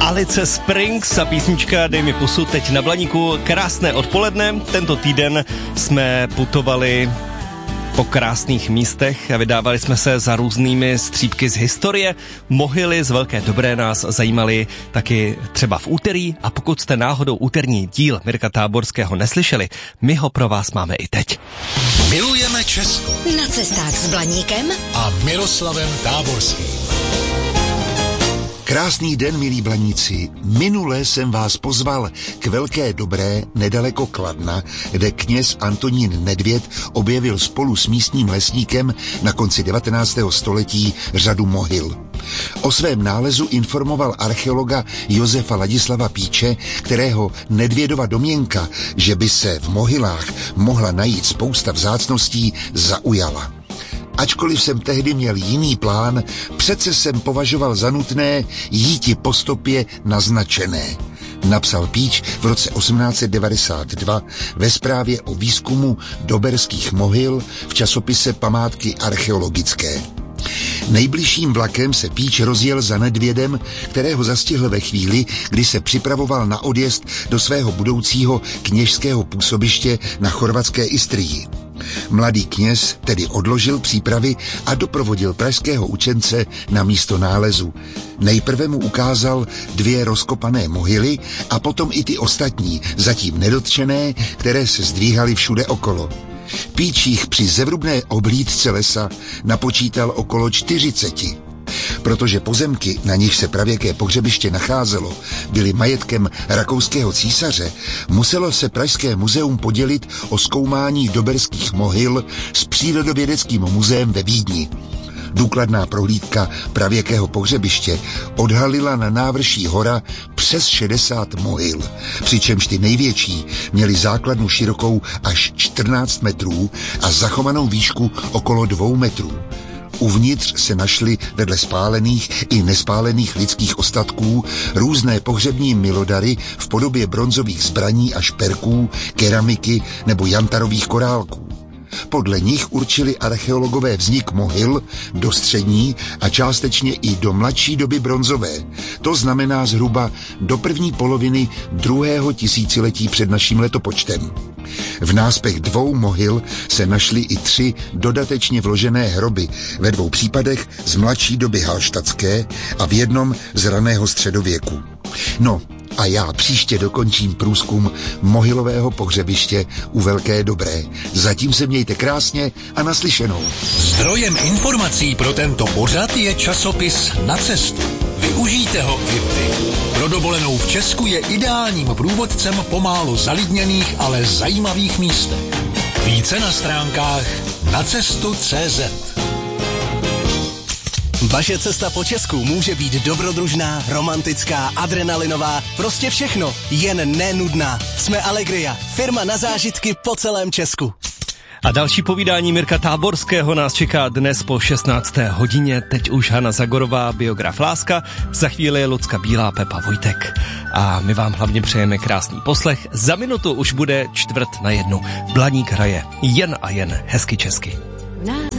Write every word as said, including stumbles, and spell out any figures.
Alice Springs a písnička Dej mi pusu teď na Blaníku. Krásné odpoledne. Tento týden jsme putovali po krásných místech a vydávali jsme se za různými střípky z historie. Mohyly z Velké Dobré nás zajímaly taky třeba v úterý a pokud jste náhodou úterní díl Mirka Táborského neslyšeli, my ho pro vás máme i teď. Milujeme Česko. Na cestách s Blaníkem a Miroslavem Táborským. Krásný den, milí Blaníci. Minule jsem vás pozval k Velké Dobré nedaleko Kladna, kde kněz Antonín Nedvěd objevil spolu s místním lesníkem na konci devatenáctého století řadu mohyl. O svém nálezu informoval archeologa Josefa Ladislava Píče, kterého Nedvědova domněnka, že by se v mohylách mohla najít spousta vzácností, zaujala. Ačkoliv jsem tehdy měl jiný plán, přece jsem považoval za nutné jíti po stopě naznačené, napsal Píč v roce osmnáct set devadesát dva ve zprávě o výzkumu doberských mohyl v časopise Památky archeologické. Nejbližším vlakem se Píč rozjel za Nedvědem, kterého zastihl ve chvíli, kdy se připravoval na odjezd do svého budoucího kněžského působiště na chorvatské Istrii. Mladý kněz tedy odložil přípravy a doprovodil pražského učence na místo nálezu. Nejprve mu ukázal dvě rozkopané mohyly a potom i ty ostatní, zatím nedotčené, které se zdvíhaly všude okolo. Píč jich při zevrubné oblídce lesa napočítal okolo čtyřiceti. Protože pozemky, na nich se pravěké pohřebiště nacházelo, byly majetkem rakouského císaře, muselo se Pražské muzeum podělit o zkoumání doberských mohyl s Přírodovědeckým muzeem ve Vídni. Důkladná prohlídka pravěkého pohřebiště odhalila na návrší hora přes šedesát mohyl, přičemž ty největší měly základnu širokou až čtrnáct metrů a zachovanou výšku okolo dvou metrů. Uvnitř se našly vedle spálených i nespálených lidských ostatků různé pohřební milodary v podobě bronzových zbraní a šperků, keramiky nebo jantarových korálků. Podle nich určili archeologové vznik mohyl do střední a částečně i do mladší doby bronzové. To znamená zhruba do první poloviny druhého tisíciletí před naším letopočtem. V náspech dvou mohyl se našly i tři dodatečně vložené hroby, ve dvou případech z mladší doby halštatské a v jednom z raného středověku. No, a já příště dokončím průzkum mohylového pohřebiště u Velké Dobré. Zatím se mějte krásně a naslyšenou. Zdrojem informací pro tento pořad je časopis Na cestu. Využijte ho i vy. Pro dovolenou v Česku je ideálním průvodcem po málo zalidněných, ale zajímavých místech. Více na stránkách nacestu tečka cé zet. Vaše cesta po Česku může být dobrodružná, romantická, adrenalinová, prostě všechno, jen nenudná. Jsme Allegria, firma na zážitky po celém Česku. A další povídání Mirka Táborského nás čeká dnes po šestnácté hodině. Teď už Hana Zagorová, biograf Láska, za chvíli Lucka Bílá, Pepa Vojtek. A my vám hlavně přejeme krásný poslech. Za minutu už bude čtvrt na jednu. Blaník hraje jen a jen hezky česky.